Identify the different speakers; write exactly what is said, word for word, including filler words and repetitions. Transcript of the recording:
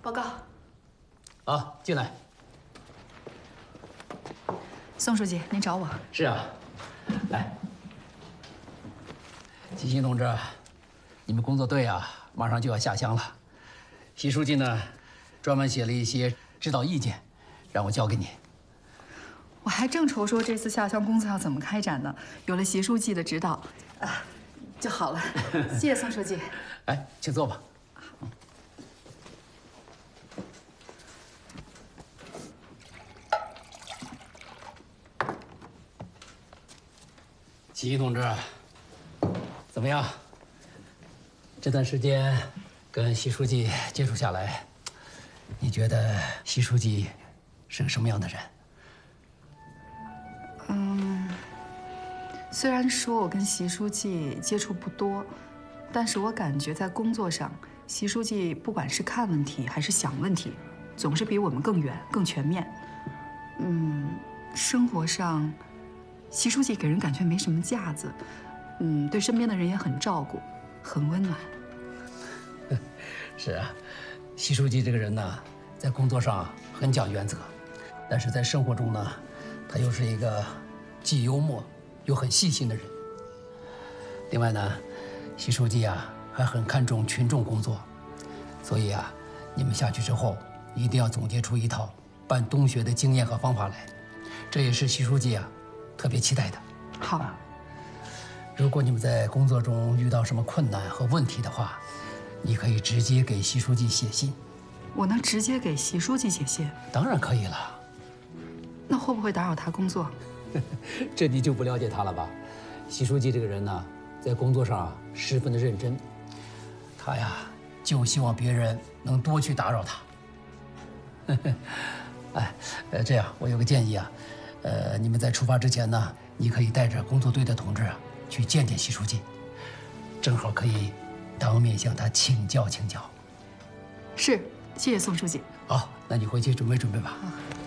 Speaker 1: 报告。
Speaker 2: 好，进来。
Speaker 1: 宋书记，您找我？
Speaker 2: 是啊，来，齐新同志，你们工作队啊，马上就要下乡了。习书记呢，专门写了一些指导意见，让我交给你。
Speaker 1: 我还正愁说这次下乡工作要怎么开展呢，有了习书记的指导，啊，就好了。谢谢宋书记。
Speaker 2: 哎，请坐吧。 齐一同志，怎么样？这段时间跟习书记接触下来，你觉得习书记是个什么样的人？
Speaker 1: 嗯，虽然说我跟习书记接触不多，但是我感觉在工作上，习书记不管是看问题还是想问题，总是比我们更远、更全面。嗯，生活上。 习书记给人感觉没什么架子，嗯，对身边的人也很照顾，很温暖。
Speaker 2: 是啊，习书记这个人呢，在工作上很讲原则，但是在生活中呢，他又是一个既幽默又很细心的人。另外呢，习书记啊还很看重群众工作，所以啊，你们下去之后一定要总结出一套办东学的经验和方法来，这也是习书记啊。 特别期待的。
Speaker 1: 好啊。
Speaker 2: 如果你们在工作中遇到什么困难和问题的话，你可以直接给习书记写信。
Speaker 1: 我能直接给习书记写信？
Speaker 2: 当然可以了。
Speaker 1: 那会不会打扰他工作？
Speaker 2: 这你就不了解他了吧？习书记这个人呢，在工作上啊十分的认真，他呀就希望别人能多去打扰他。哎，呃，这样我有个建议啊。 呃，你们在出发之前呢，你可以带着工作队的同志啊，去见见习书记，正好可以当面向他请教请教。
Speaker 1: 是，谢谢宋书记。
Speaker 2: 好，那你回去准备准备吧。
Speaker 1: 啊。